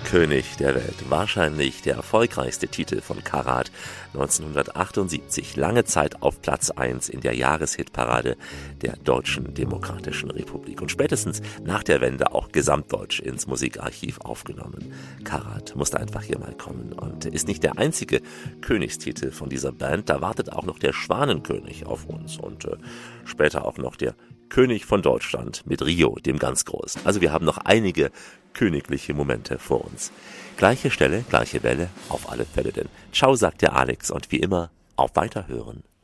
König der Welt. Wahrscheinlich der erfolgreichste Titel von Karat. 1978, lange Zeit auf Platz 1 in der Jahreshitparade der Deutschen Demokratischen Republik. Und spätestens nach der Wende auch gesamtdeutsch ins Musikarchiv aufgenommen. Karat musste einfach hier mal kommen und ist nicht der einzige Königstitel von dieser Band. Da wartet auch noch der Schwanenkönig auf uns und später auch noch der König von Deutschland mit Rio, dem ganz Großen. Also wir haben noch einige königliche Momente vor uns. Gleiche Stelle, gleiche Welle, auf alle Fälle denn. Ciao, sagt der Alex und wie immer, auf Weiterhören.